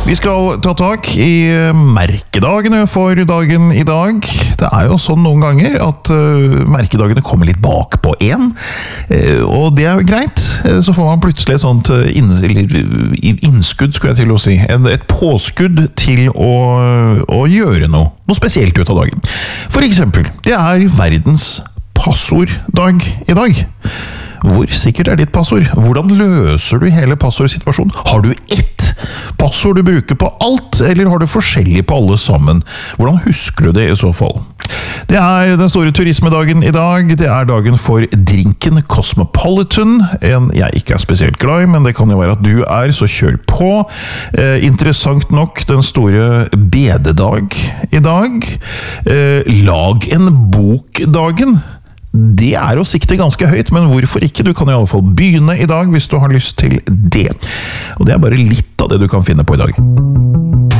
Vi skal ta tak i merkedagene for dagen i dag. Det er jo sånn noen ganger at merkedagene kommer litt bak på en, og det er jo greit. Så får man plutselig et sånt innskudd, skulle jeg til å si. Et påskudd til å gjøre noe spesielt ut av dagen. For eksempel, det er verdens passorddag i dag. Hvor sikkert er ditt passord? Hvordan løser du hele passordsituasjonen? Har du ett passord du bruker på alt, eller har du forskjellig på alle sammen? Hvordan husker du det i så fall? Det er den store turismedagen i dag. Det er dagen for drinken Cosmopolitan. En jeg ikke er spesielt glad i, men det kan jo være at du er, så kjør på. Interessant nok, den store bededag i dag. Lag en bok-dagen. Det er å sikte ganske høyt, men hvorfor ikke? Du kan i alle fall begynne i dag hvis du har lyst til det. Og det er bare litt av det du kan finne på i dag.